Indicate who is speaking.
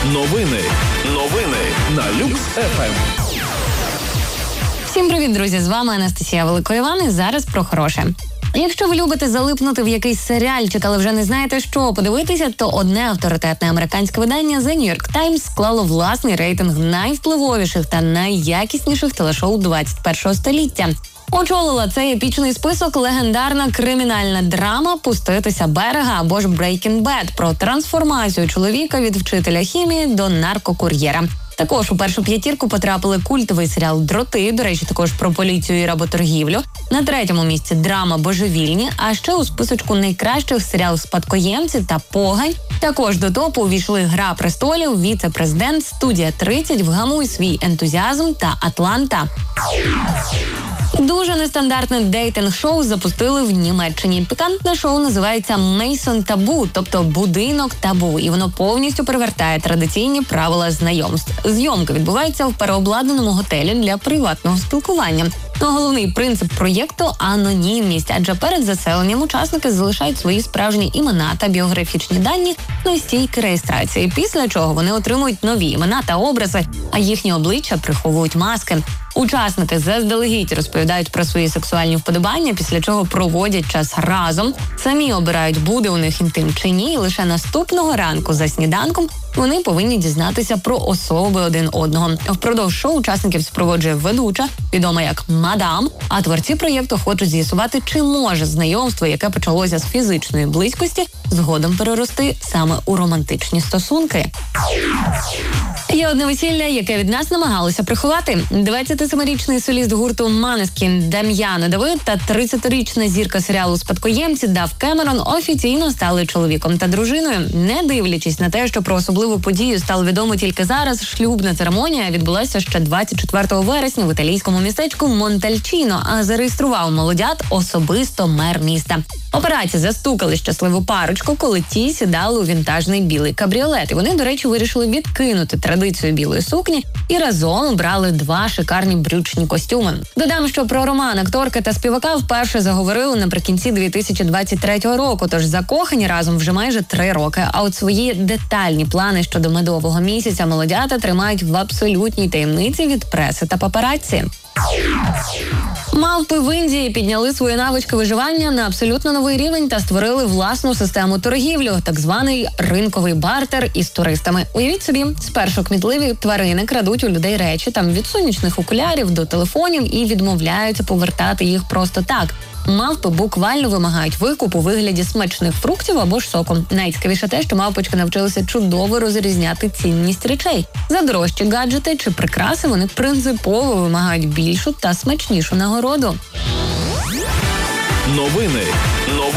Speaker 1: Новини на Люкс ФМ.
Speaker 2: Всім привіт, друзі! З вами Анастасія Великоїван і зараз про хороше. Якщо ви любите залипнути в якийсь серіальчик, але вже не знаєте, що подивитися, то одне авторитетне американське видання The New York Times склало власний рейтинг найвпливовіших та найякісніших телешоу 21-го століття. Очолила цей епічний список легендарна кримінальна драма «Пуститися берега» або ж «Breaking Bad» про трансформацію чоловіка від вчителя хімії до наркокур'єра. Також у першу п'ятірку потрапили культовий серіал «Дроти», до речі, також про поліцію і работоргівлю. На третьому місці драма «Божевільні», а ще у списочку найкращих серіал «Спадкоємці» та «Погань». Також до топу увійшли «Гра престолів», «Віце-президент», «Студія 30», «Вгамуй свій ентузіазм» та «Атланта». Дуже нестандартне дейтинг-шоу запустили в Німеччині. Пікантне шоу називається «Мейсон Табу», тобто «Будинок табу», і воно повністю перевертає традиційні правила знайомств. Зйомка відбувається в переобладнаному готелі для приватного спілкування. Головний принцип проєкту – анонімність, адже перед заселенням учасники залишають свої справжні імена та біографічні дані на стійки реєстрації, після чого вони отримують нові імена та образи, а їхні обличчя приховують маски. Учасники заздалегідь розповідають про свої сексуальні вподобання, після чого проводять час разом, самі обирають, буде у них інтим чи ні, і лише наступного ранку за сніданком вони повинні дізнатися про особи один одного. Впродовж шоу учасників супроводжує ведуча, відома як «Мадам», а творці проєкту хочуть з'ясувати, чи може знайомство, яке почалося з фізичної близькості, згодом перерости саме у романтичні стосунки. Є одне весілля, яке від нас намагалися приховати. 27-річний соліст гурту Måneskin Дам'яно Давид та 30-річна зірка серіалу «Спадкоємці» Дав Кемерон офіційно стали чоловіком та дружиною. Не дивлячись на те, що про особливу подію стало відомо тільки зараз, шлюбна церемонія відбулася ще 24 вересня в італійському містечку Монтальчино, а зареєстрував молодят особисто мер міста. Операції застукали щасливу парочку, коли ті сідали у вінтажний білий кабріолет. І вони, до речі, вирішили відкинути традицію білої сукні і разом обрали два шикарні брючні костюми. Додам, що про роман акторки та співака вперше заговорили наприкінці 2023 року, тож закохані разом вже майже 3 роки. А от свої детальні плани щодо медового місяця молодята тримають в абсолютній таємниці від преси та папараці. Мавпи в Індії підняли свої навички виживання на абсолютно новий рівень та створили власну систему торгівлі, так званий ринковий бартер із туристами. Уявіть собі, спершу кмітливі тварини крадуть у людей речі, там від сонячних окулярів до телефонів, і відмовляються повертати їх просто так. Мавпи буквально вимагають викуп у вигляді смачних фруктів або ж соку. Найцікавіше те, що мавпочки навчилися чудово розрізняти цінність речей. За дорожчі гаджети чи прикраси вони принципово вимагають більшу та смачнішу нагороду.
Speaker 1: Новини